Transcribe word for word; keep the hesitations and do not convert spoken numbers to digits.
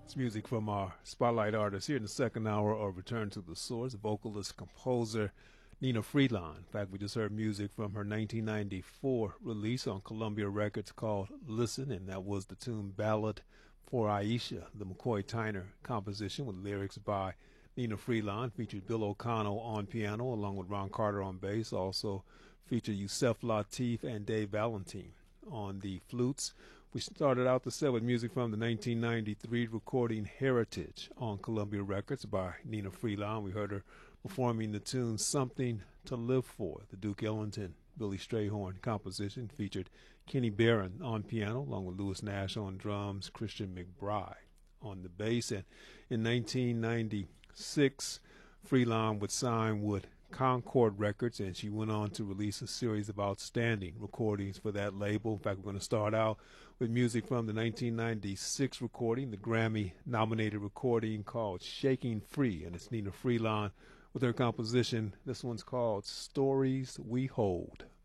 It's music from our spotlight artist here in the second hour of Return to the Source, vocalist, composer Nina Freelon. In fact, we just heard music from her nineteen ninety-four release on Columbia Records called Listen, and that was the tune Ballad for Aisha, the McCoy Tyner composition with lyrics by Nina Freelon. Featured Bill O'Connell on piano along with Ron Carter on bass. Also featured Yusef Lateef and Dave Valentine on the flutes. We started out the set with music from the nineteen ninety-three recording Heritage on Columbia Records by Nina Freelon. We heard her performing the tune Something to Live For, the Duke Ellington, Billy Strayhorn composition. Featured Kenny Barron on piano along with Lewis Nash on drums, Christian McBride on the bass. And in nineteen ninety-six, Freelon would sign with Concord Records, and she went on to release a series of outstanding recordings for that label. In fact, we're going to start out with music from the nineteen ninety-six recording, the Grammy-nominated recording called Shaking Free, and it's Nina Freelon with her composition. This one's called Stories We Hold.